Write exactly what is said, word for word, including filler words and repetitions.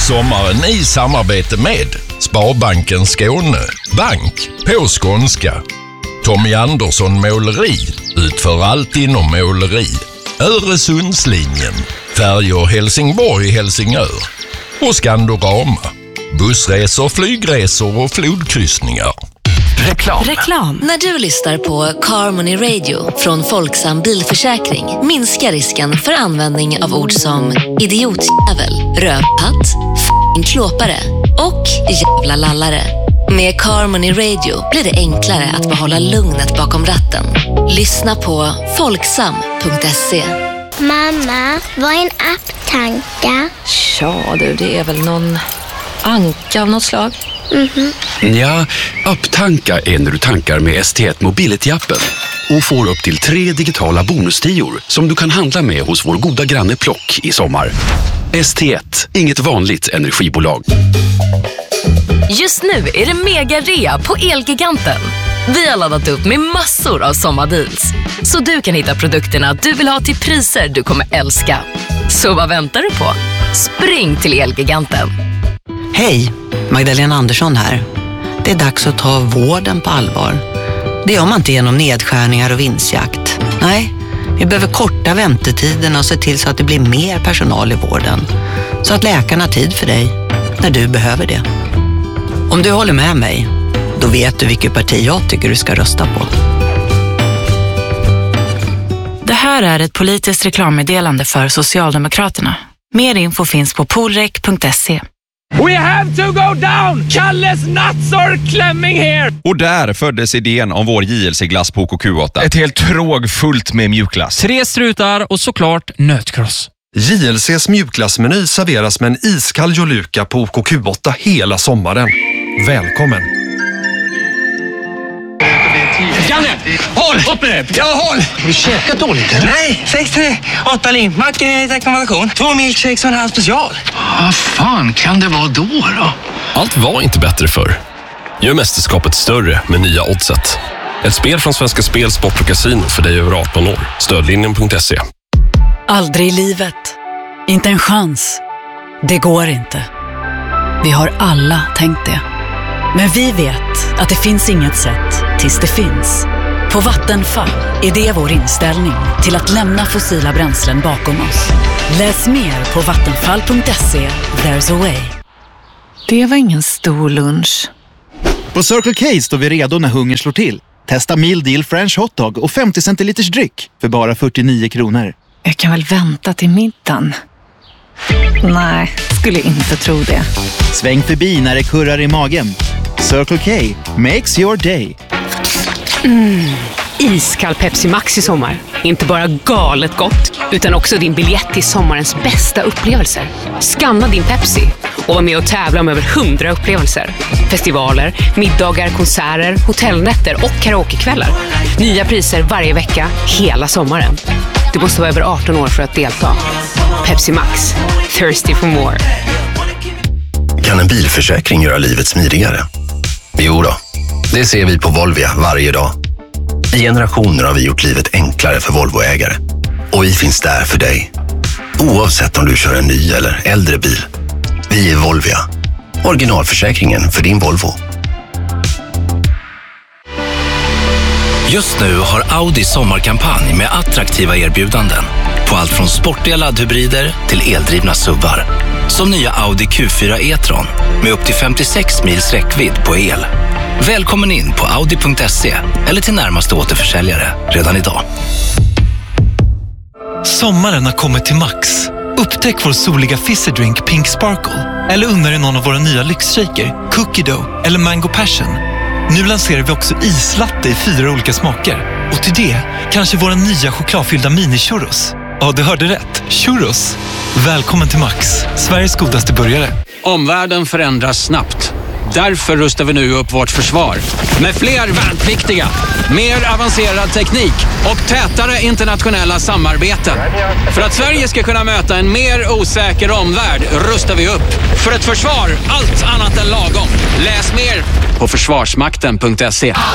sommaren i samarbete med Sparbanken Skåne, bank på skånska. Tommy Andersson Måleri utför allt inom måleri. Öresundslinjen, färjor Helsingborg-Helsingör och Skandorama, bussresor, flygresor och flodkryssningar. Reklam. Reklam. När du lyssnar på Car Money Radio från Folksam Bilförsäkring minskar risken för användning av ord som idiotjävel, rövpatt, f***ing klåpare och jävla lallare. Med Car Money Radio blir det enklare att behålla lugnet bakom ratten. Lyssna på folksam punkt se. Mamma, vad är en apptanka? Ja du, det är väl någon anka av något slag. Mhm. Ja, apptanka är när du tankar med S T ett Mobility-appen och får upp till tre digitala bonustior som du kan handla med hos vår goda granne Plock i sommar. S T ett, inget vanligt energibolag. Just nu är det mega-rea på Elgiganten. Vi har laddat upp med massor av sommardeals, så du kan hitta produkterna du vill ha till priser du kommer älska. Så vad väntar du på? Spring till Elgiganten. Hej, Magdalena Andersson här. Det är dags att ta vården på allvar. Det gör man inte genom nedskärningar och vinstjakt. Nej, vi behöver korta väntetiderna och se till så att det blir mer personal i vården. Så att läkarna har tid för dig när du behöver det. Om du håller med mig, då vet du vilket parti jag tycker du ska rösta på. Det här är ett politiskt reklammeddelande för Socialdemokraterna. Mer info finns på polrek punkt se. We have to go down! Kalles nuts are clamming here! Och där föddes idén om vår J L C-glass på K Q åtta. Ett helt tråg fullt med mjukglass. Tre strutar och såklart nötkross. J L C:s mjukglassmeny serveras med en iskall joluka på K Q åtta hela sommaren. Välkommen! Janne, håll! Upp med det! Ja, håll! Har du käkat dåligt eller? Nej, sex tre, åtta limpmackor i rekommendation. Två milkshakes och en halv special. Vad fan kan det vara då då? Allt var inte bättre förr. Gör mästerskapet större med nya oddset. Ett spel från Svenska Spel, Sport och Casino för dig över arton år. Stödlinjen punkt se. Aldrig i livet. Inte en chans. Det går inte. Vi har alla tänkt det. Men vi vet att det finns inget sätt tills det finns. På Vattenfall är det vår inställning till att lämna fossila bränslen bakom oss. Läs mer på vattenfall punkt se. There's a way. Det var ingen stor lunch. På Circle K står vi redo när hungern slår till. Testa meal deal French hotdog och femtio centiliters dryck för bara fyrtionio kronor. Jag kan väl vänta till middagen. Nej, skulle inte tro det. Sväng förbi när det kurrar i magen. Circle K makes your day. Mm. Iskall Pepsi Max i sommar. Inte bara galet gott, utan också din biljett till sommarens bästa upplevelser. Scanna din Pepsi och var med och tävla om över hundra upplevelser. Festivaler, middagar, konserter, hotellnätter och karaokekvällar. Nya priser varje vecka, hela sommaren. Du måste vara över arton år för att delta. Pepsi Max. Thirsty for more. Kan en bilförsäkring göra livet smidigare? Jo då, det ser vi på Volvia varje dag. I generationer har vi gjort livet enklare för Volvoägare. Och vi finns där för dig. Oavsett om du kör en ny eller äldre bil. Vi är Volvia. Originalförsäkringen för din Volvo. Just nu har Audi sommarkampanj med attraktiva erbjudanden på allt från sportiga laddhybrider till eldrivna subbar. Som nya Audi Q fyra e-tron med upp till femtiosex mils räckvidd på el. Välkommen in på audi punkt se eller till närmaste återförsäljare redan idag. Sommaren har kommit till Max. Upptäck vår soliga fizzydrink Pink Sparkle. Eller unna dig någon av våra nya lyxshaker, Cookie Dough eller Mango Passion. Nu lanserar vi också islatte i fyra olika smaker. Och till det, kanske våra nya chokladfyllda mini-churros. Ja, du hörde rätt. Churros. Välkommen till Max, Sveriges godaste burgare. Omvärlden förändras snabbt. Därför rustar vi nu upp vårt försvar. Med fler värnpliktiga, mer avancerad teknik och tätare internationella samarbeten. För att Sverige ska kunna möta en mer osäker omvärld rustar vi upp. För ett försvar, allt annat än lagom. Läs mer på försvarsmakten punkt se.